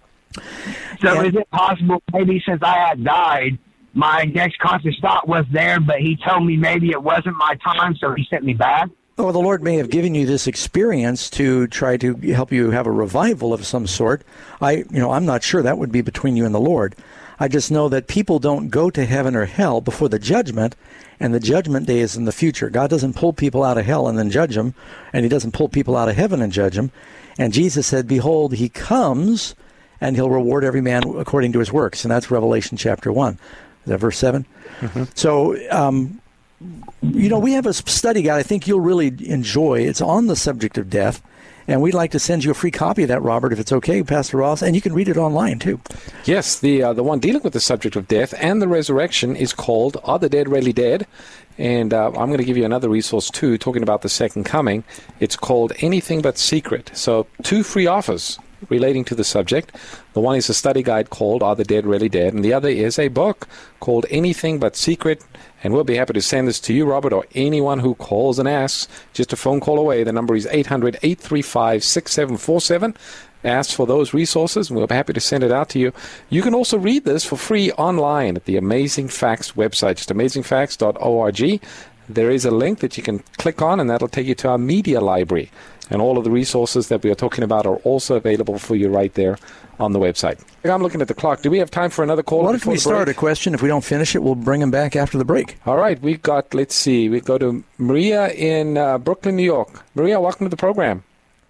So and, is it possible maybe since I had died, my next conscious thought was there, but he told me maybe it wasn't my time, so he sent me back? Oh, the Lord may have given you this experience to try to help you have a revival of some sort. I, you know, I'm not sure. That would be between you and the Lord. I just know that people don't go to heaven or hell before the judgment, and the judgment day is in the future. God doesn't pull people out of hell and then judge them, and he doesn't pull people out of heaven and judge them. And Jesus said, behold, he comes, and he'll reward every man according to his works. And that's Revelation chapter one. Is that verse seven? Mm-hmm. So, um, you know, we have a study guide I think you'll really enjoy. It's on the subject of death. And we'd like to send you a free copy of that, Robert, if it's okay, Pastor Ross. And you can read it online, too. Yes, the uh, the one dealing with the subject of death and the resurrection is called Are the Dead Really Dead? And uh, I'm going to give you another resource, too, talking about the second coming. It's called Anything But Secret. So two free offers relating to the subject. The one is a study guide called Are the Dead Really Dead? And the other is a book called Anything But Secret. And we'll be happy to send this to you, Robert, or anyone who calls and asks. Just a phone call away. The number is eight hundred, eight three five, six seven four seven. Ask for those resources, and we'll be happy to send it out to you. You can also read this for free online at the Amazing Facts website, just amazing facts dot org. There is a link that you can click on, and that'll take you to our media library. And all of the resources that we are talking about are also available for you right there on the website. I'm looking at the clock. Do we have time for another call? What if we start a question? If we don't finish it, we'll bring them back after the break. All right. We've got, let's see, we go to Maria in uh, Brooklyn, New York. Maria, welcome to the program.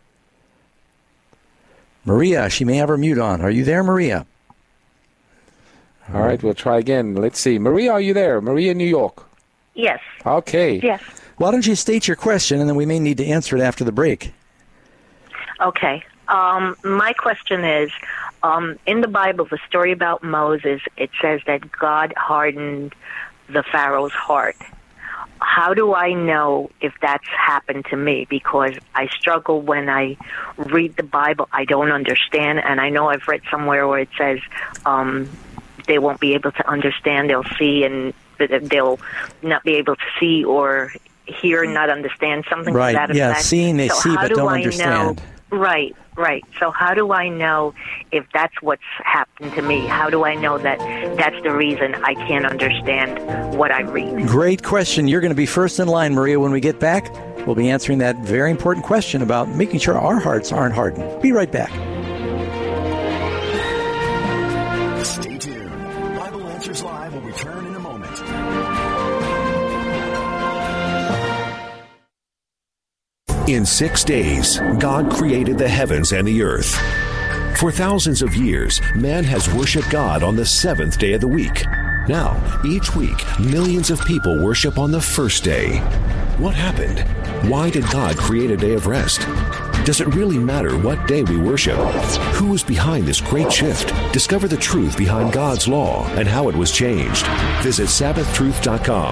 Maria, she may have her mute on. Are you there, Maria? All right. We'll try again. Let's see. Maria, are you there? Maria, New York. Yes. Okay. Yes. Why don't you state your question, and then we may need to answer it after the break. Okay. Um, my question is, um, in the Bible, the story about Moses, it says that God hardened the Pharaoh's heart. How do I know if that's happened to me? Because I struggle when I read the Bible. I don't understand, and I know I've read somewhere where it says um, they won't be able to understand. They'll see, and they'll not be able to see or hear and not understand, something right. to that effect. Yeah, seeing they so see but do don't I understand. Know, right, right. So how do I know if that's what's happened to me? How do I know that that's the reason I can't understand what I read? Great question. You're going to be first in line, Maria. When we get back, we'll be answering that very important question about making sure our hearts aren't hardened. Be right back. Stay tuned. Bible Answers Live will return in a moment. In six days, God created the heavens and the earth. For thousands of years, man has worshiped God on the seventh day of the week. Now, each week, millions of people worship on the first day. What happened? Why did God create a day of rest? Does it really matter what day we worship? Who is behind this great shift? Discover the truth behind God's law and how it was changed. Visit Sabbath truth dot com.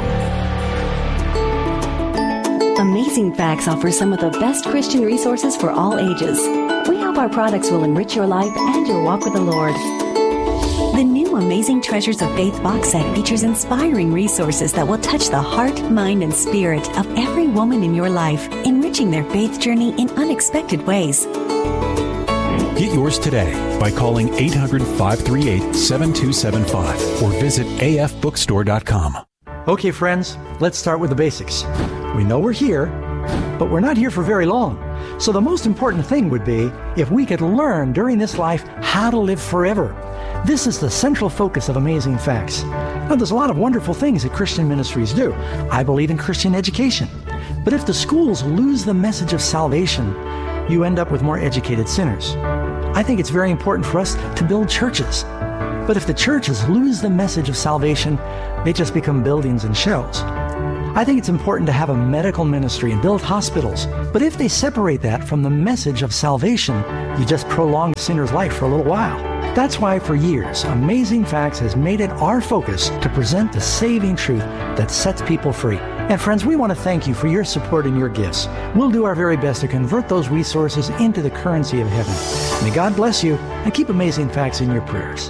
Amazing Facts offers some of the best Christian resources for all ages. We hope our products will enrich your life and your walk with the Lord. The new Amazing Treasures of Faith box set features inspiring resources that will touch the heart, mind, and spirit of every woman in your life, enriching their faith journey in unexpected ways. Get yours today by calling eight hundred, five three eight, seven two seven five or visit a f bookstore dot com. Okay, friends, let's start with the basics. We know we're here, but we're not here for very long. So the most important thing would be if we could learn during this life how to live forever. This is the central focus of Amazing Facts. Now, there's a lot of wonderful things that Christian ministries do. I believe in Christian education. But if the schools lose the message of salvation, you end up with more educated sinners. I think it's very important for us to build churches. But if the churches lose the message of salvation, they just become buildings and shells. I think it's important to have a medical ministry and build hospitals. But if they separate that from the message of salvation, you just prolong the sinner's life for a little while. That's why for years, Amazing Facts has made it our focus to present the saving truth that sets people free. And friends, we want to thank you for your support and your gifts. We'll do our very best to convert those resources into the currency of heaven. May God bless you, and keep Amazing Facts in your prayers.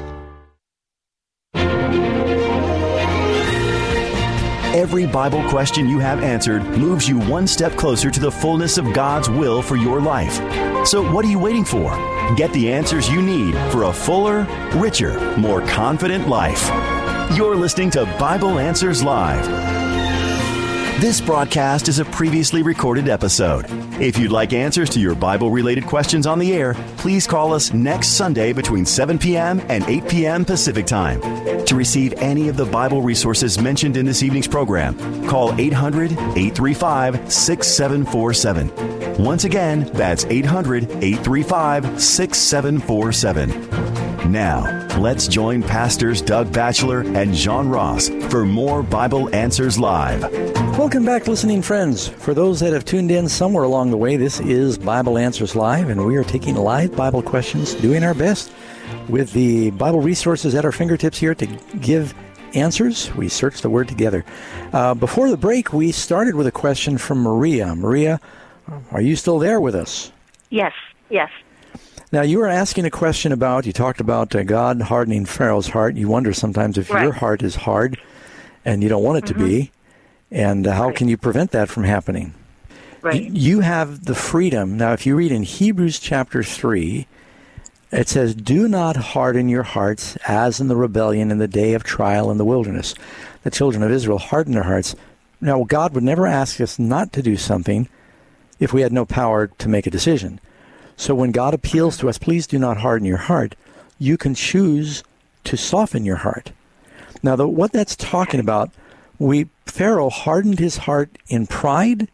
Every Bible question you have answered moves you one step closer to the fullness of God's will for your life. So what are you waiting for? Get the answers you need for a fuller, richer, more confident life. You're listening to Bible Answers Live. This broadcast is a previously recorded episode. If you'd like answers to your Bible-related questions on the air, please call us next Sunday between seven p.m. and eight p.m. Pacific Time. To receive any of the Bible resources mentioned in this evening's program, call eight hundred, eight three five, six seven four seven. Once again, that's eight hundred, eight three five, six seven four seven. Now, let's join Pastors Doug Batchelor and John Ross for more Bible Answers Live. Welcome back, listening friends. For those that have tuned in somewhere along the way, this is Bible Answers Live, and we are taking live Bible questions, doing our best with the Bible resources at our fingertips here to give answers. We search the Word together. Uh, before the break, we started with a question from Maria. Maria, are you still there with us? Yes, yes. Now, you were asking a question about, you talked about uh, God hardening Pharaoh's heart. You wonder sometimes if right. your heart is hard and you don't want it mm-hmm. to be, and uh, how right. can you prevent that from happening? Right. Y- you have the freedom. Now, if you read in Hebrews chapter three, it says, "Do not harden your hearts as in the rebellion in the day of trial in the wilderness." The children of Israel hardened their hearts. Now, God would never ask us not to do something if we had no power to make a decision. So when God appeals to us, please do not harden your heart, you can choose to soften your heart. Now, the, what that's talking about, we Pharaoh hardened his heart in pride.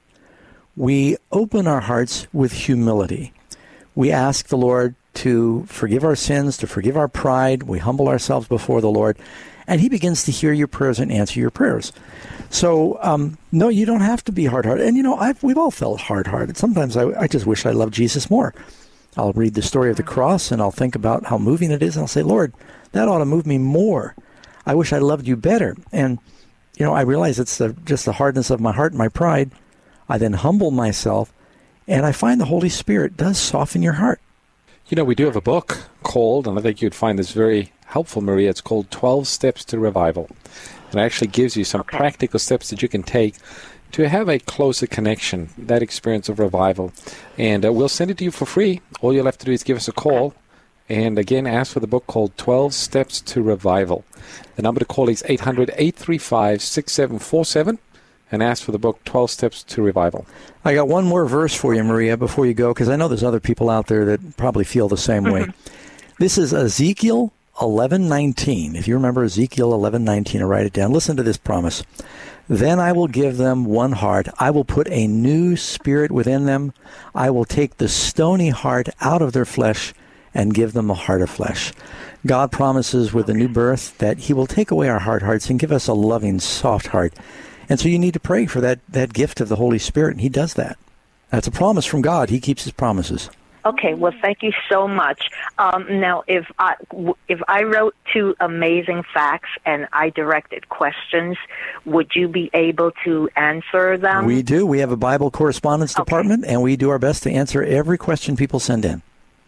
We open our hearts with humility. We ask the Lord to forgive our sins, to forgive our pride. We humble ourselves before the Lord, and he begins to hear your prayers and answer your prayers. So, um, no, you don't have to be hard-hearted. And, you know, I've, we've all felt hard-hearted. Sometimes I, I just wish I loved Jesus more. I'll read the story of the cross, and I'll think about how moving it is, and I'll say, Lord, that ought to move me more. I wish I loved you better. And, you know, I realize it's the, just the hardness of my heart and my pride. I then humble myself, and I find the Holy Spirit does soften your heart. You know, we do have a book called, and I think you'd find this very helpful, Maria, it's called twelve Steps to Revival. And it actually gives you some okay. practical steps that you can take to have a closer connection, that experience of revival. And uh, we'll send it to you for free. All you'll have to do is give us a call. And again, ask for the book called twelve Steps to Revival. The number to call is eight hundred, eight three five, six seven four seven. And ask for the book, twelve Steps to Revival. I got one more verse for you, Maria, before you go, because I know there's other people out there that probably feel the same way. This is Ezekiel eleven nineteen. If you remember Ezekiel eleven nineteen, or write it down. Listen to this promise. Then I will give them one heart. I will put a new spirit within them. I will take the stony heart out of their flesh and give them a heart of flesh. God promises with the new birth that he will take away our hard hearts and give us a loving, soft heart. And so you need to pray for that, that gift of the Holy Spirit, and he does that. That's a promise from God. He keeps his promises. Okay, well, thank you so much. Um, now, if I, if I wrote two Amazing Facts and I directed questions, would you be able to answer them? We do. We have a Bible correspondence okay. department, and we do our best to answer every question people send in.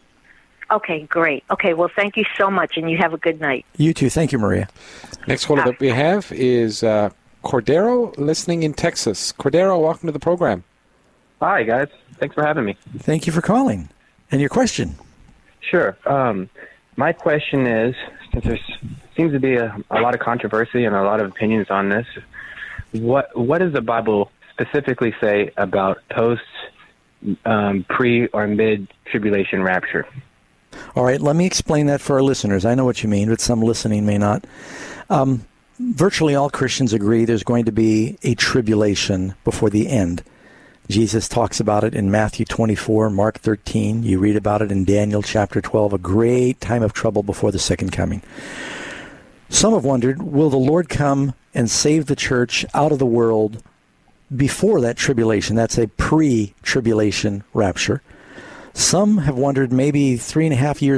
Okay, great. Okay, well, thank you so much, and you have a good night. You too. Thank you, Maria. Next caller that we have is uh, Cordero, listening in Texas. Cordero, welcome to the program. Hi, guys. Thanks for having me. Thank you for calling. And your question? Sure. Um, my question is, since there seems to be a, a lot of controversy and a lot of opinions on this, what what does the Bible specifically say about post, um, pre, or mid-tribulation rapture? All right, let me explain that for our listeners. I know what you mean, but some listening may not. Um, virtually all Christians agree there's going to be a tribulation before the end. Jesus talks about it in Matthew twenty-four, Mark thirteen. You read about it in Daniel chapter twelve, a great time of trouble before the second coming. Some have wondered, will the Lord come and save the church out of the world before that tribulation? That's a pre-tribulation rapture. Some have wondered maybe three and a half years